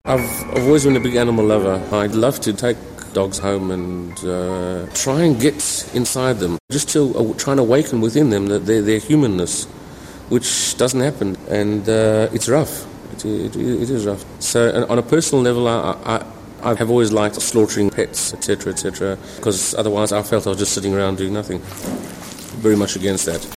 I've always been a big animal lover. I'd love to take dogs home and try and get inside them, just to try and awaken within them their humanness, which doesn't happen, and it's rough. It is rough. So on a personal level, I have always liked slaughtering pets, etc., because otherwise I felt I was just sitting around doing nothing. Very much against that.